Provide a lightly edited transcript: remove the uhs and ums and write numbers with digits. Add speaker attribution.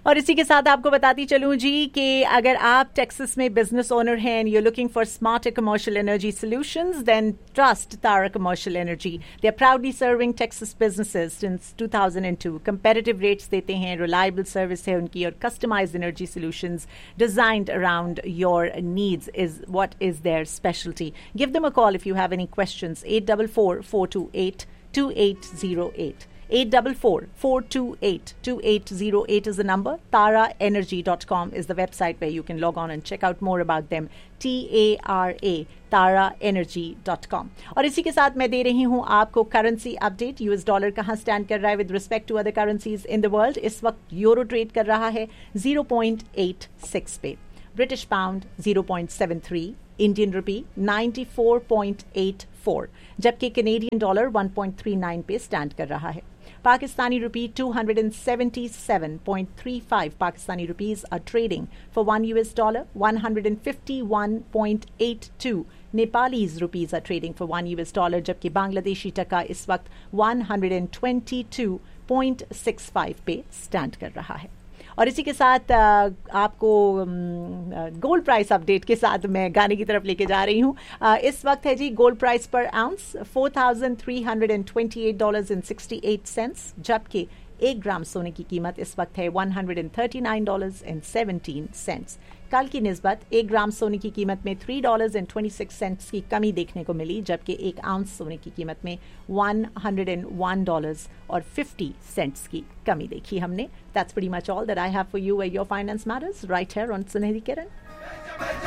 Speaker 1: और इसी के साथ आपको बताती चलूं जी कि अगर आप टेक्सास में बिजनेस ओनर हैं and you looking for smarter commercial energy solutions, then trust Tara commercial energy. They are proudly serving Texas businesses since 2002. Competitive rates देते हैं, रिलायबल सर्विस है उनकी, और customised energy solutions designed around your needs is what is there speciality. Give them a call if you have any questions. 844-428-2808. 844-428-2808 is the number. TaraEnergy.com is the website where you can log on and check out more about them. TARA, TaraEnergy.com. और इसी के साथ मैं दे रही हूँ आपको currency update. US dollar कहाँ stand कर रहा है with respect to other currencies in the world. इस वक्त यूरो ट्रेड कर रहा है 0.86 पे. ब्रिटिश पाउंड 0.73, इंडियन रुपी 94.84, जबकि कैनेडियन डॉलर 1.39 पे स्टैंड कर रहा है. पाकिस्तानी रुपी 277.35 Pakistani rupees are trading for $1 US, 151.82 Nepalese rupees are trading for $1 US, जबकि बांग्लादेशी टका इस वक्त 122.65 पे स्टैंड कर रहा है. और इसी के साथ आपको गोल्ड प्राइस अपडेट के साथ मैं गाने की तरफ लेके जा रही हूँ. इस वक्त है जी गोल्ड प्राइस पर आउंस $4,328.68, जबकि 1 ग्राम सोने की कीमत इस वक्त है $139.17. कल की निस्बत 1 ग्राम सोने की कीमत में $3.26 की कमी देखने को मिली, जबकि 1 आउंस सोने की कीमत में $101.50 की कमी देखी हमने. That's pretty much all that I have for you where your finance matters right here on Sunehri Kiran.